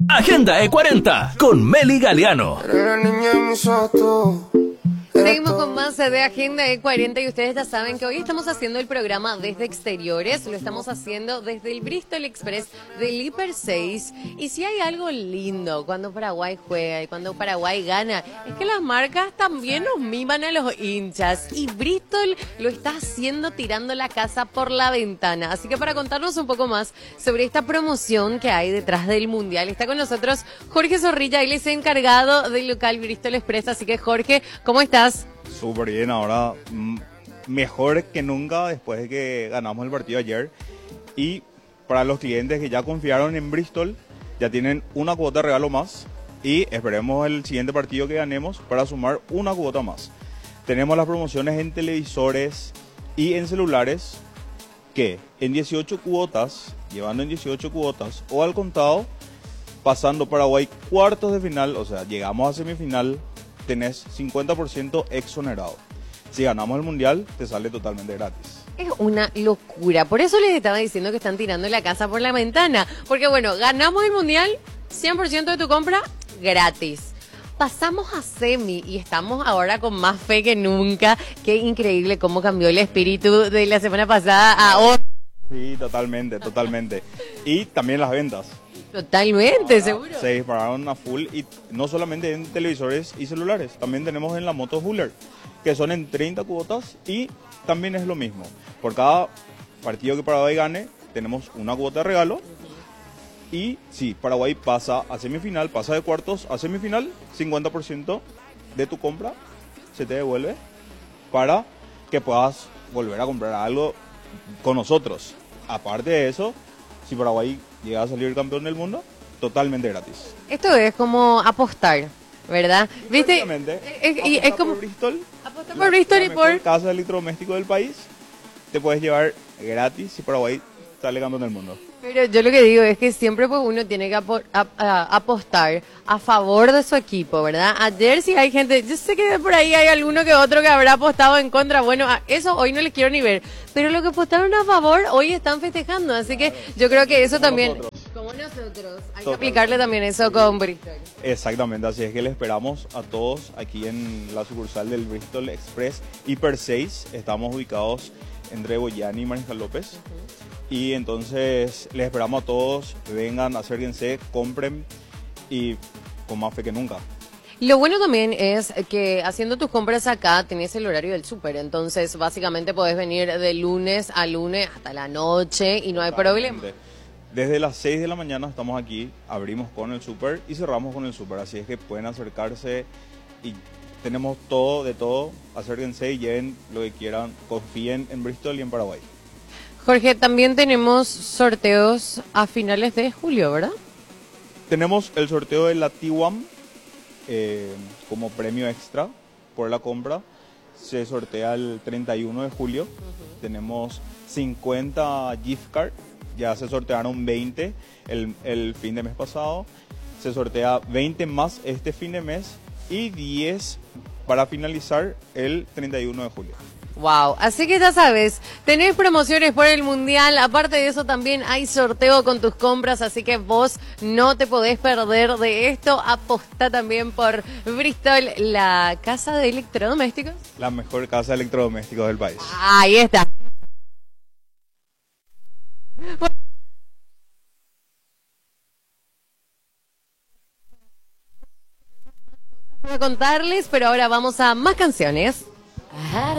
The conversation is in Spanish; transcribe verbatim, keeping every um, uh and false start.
Agenda E cuarenta con Meli Galeano. Seguimos con más de Agenda E cuarenta y ustedes ya saben que hoy estamos haciendo el programa desde exteriores, lo estamos haciendo desde el Bristol Express del Hiper seis. Y si hay algo lindo cuando Paraguay juega y cuando Paraguay gana, es que las marcas también nos miman a los hinchas. Y Bristol lo está haciendo tirando la casa por la ventana. Así que para contarnos un poco más sobre esta promoción que hay detrás del Mundial, está con nosotros Jorge Zorrilla, él es encargado del local Bristol Express. Así que Jorge, ¿cómo estás? Súper bien, ahora mm, mejor que nunca después de que ganamos el partido ayer. Y para los clientes que ya confiaron en Bristol, ya tienen una cuota de regalo más. Y esperemos el siguiente partido que ganemos para sumar una cuota más. Tenemos las promociones en televisores y en celulares que en dieciocho cuotas, llevando en dieciocho cuotas o al contado, pasando Paraguay cuartos de final, o sea, llegamos a semifinal, tenés cincuenta por ciento exonerado. Si ganamos el Mundial, te sale totalmente gratis. Es una locura. Por eso les estaba diciendo que están tirando la casa por la ventana. Porque bueno, ganamos el Mundial, cien por ciento de tu compra, gratis. Pasamos a semi y estamos ahora con más fe que nunca. Qué increíble cómo cambió el espíritu de la semana pasada a hoy. Sí, totalmente, totalmente. Y también las ventas. Totalmente, Ahora seguro. Se dispararon a full y no solamente en televisores y celulares, también tenemos en la moto Huller, que son en treinta cuotas y también es lo mismo. Por cada partido que Paraguay gane, tenemos una cuota de regalo y si Paraguay pasa a semifinal, pasa de cuartos a semifinal, cincuenta por ciento de tu compra se te devuelve para que puedas volver a comprar algo con nosotros. Aparte de eso, si Paraguay llega a salir campeón del mundo, totalmente gratis. Esto es como apostar, ¿verdad? ¿Viste? Exactamente. Es, y es como por Bristol, apostar por Bristol y por... casa de electrodoméstico del país, te puedes llevar gratis si Paraguay sale campeón del mundo. Pero yo lo que digo es que siempre pues uno tiene que apo a, a, apostar a favor de su equipo, ¿verdad? Ayer sí hay gente, yo sé que por ahí hay alguno que otro que habrá apostado en contra, bueno, a eso hoy no les quiero ni ver, pero los que apostaron a favor hoy están festejando, así que yo creo que eso Como también, nosotros. como nosotros, hay que Total. aplicarle también eso con Bristol. Exactamente, así es que les esperamos a todos aquí en la sucursal del Bristol Express Hiper seis, estamos ubicados entre Boyani y Mariscal López. Uh-huh. Y entonces les esperamos a todos, vengan, acérquense, compren y con más fe que nunca. Lo bueno también es que haciendo tus compras acá tenés el horario del súper, entonces básicamente podés venir de lunes a lunes hasta la noche y no hay problema. Desde las seis de la mañana estamos aquí, abrimos con el súper y cerramos con el súper, así es que pueden acercarse y tenemos todo de todo, acérquense y lleven lo que quieran, confíen en Bristol y en Paraguay. Jorge, también tenemos sorteos a finales de julio, ¿verdad? Tenemos el sorteo de la T W A M eh, como premio extra por la compra. Se sortea el treinta y uno de julio. Uh-huh. Tenemos cincuenta gift cards. Ya se sortearon veinte el, el fin de mes pasado. Se sortea veinte más este fin de mes y diez para finalizar el treinta y uno de julio. Wow, así que ya sabes, tenés promociones por el Mundial, aparte de eso también hay sorteo con tus compras, así que vos no te podés perder de esto, apostá también por Bristol, la casa de electrodomésticos. La mejor casa de electrodomésticos del país. Ahí está. Voy a contarles, pero ahora vamos a más canciones.